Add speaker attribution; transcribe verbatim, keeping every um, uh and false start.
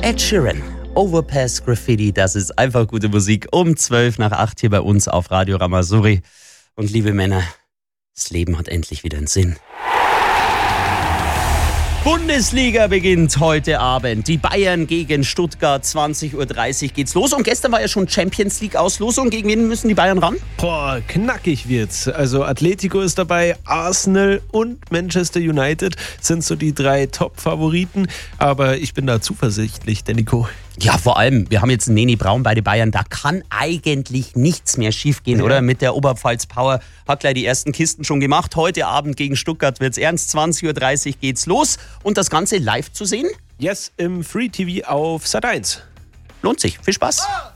Speaker 1: Ed Sheeran, Overpass Graffiti, das ist einfach gute Musik. Um zwölf nach acht hier bei uns auf Radio Ramazouri. Und liebe Männer, das Leben hat endlich wieder einen Sinn. Bundesliga beginnt heute Abend. Die Bayern gegen Stuttgart, zwanzig Uhr dreißig geht's los. Und gestern war ja schon Champions League Auslosung. Gegen wen müssen die Bayern ran?
Speaker 2: Boah, knackig wird's. Also Atletico ist dabei, Arsenal und Manchester United sind so die drei Top-Favoriten. Aber ich bin da zuversichtlich, der Nico.
Speaker 1: Ja, vor allem, wir haben jetzt einen Neni Braun bei den Bayern. Da kann eigentlich nichts mehr schiefgehen, ja. Oder? Mit der Oberpfalz Power hat gleich die ersten Kisten schon gemacht. Heute Abend gegen Stuttgart wird's ernst. zwanzig Uhr dreißig geht's los. Und das Ganze live zu sehen?
Speaker 2: Yes, im Free T V auf Sat eins.
Speaker 1: Lohnt sich. Viel Spaß.